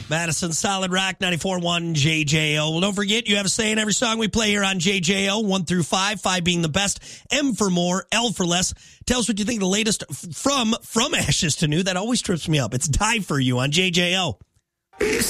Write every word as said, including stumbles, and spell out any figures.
Madison Solid Rock, ninety-four point one J J O. Well, don't forget, you have a say in every song we play here on J J O, one through five, five being the best, M for more, L for less. Tell us what you think of the latest from, from Ashes to New. That always trips me up. It's Die For You on J J O.